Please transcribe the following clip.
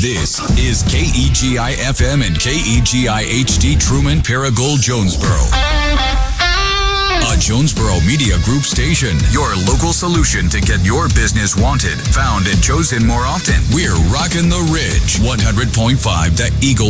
This is KEGI FM and KEGI HD Truman Paragould Jonesboro. A Jonesboro Media Group station. Your local solution to get your business wanted, found, and chosen more often. We're rocking the Ridge. 100.5 The Eagle